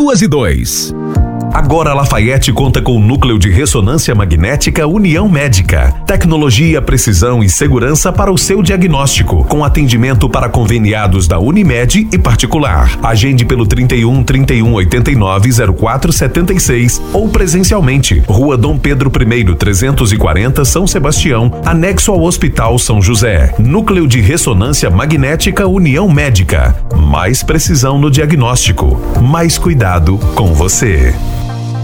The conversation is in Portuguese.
202. Agora Lafayette conta com o núcleo de ressonância magnética União Médica. Tecnologia, precisão e segurança para o seu diagnóstico, com atendimento para conveniados da Unimed e particular. Agende pelo 31 31 89 04 76 ou presencialmente. Rua Dom Pedro I, 340, São Sebastião, anexo ao Hospital São José. Núcleo de ressonância magnética União Médica. Mais precisão no diagnóstico, mais cuidado com você.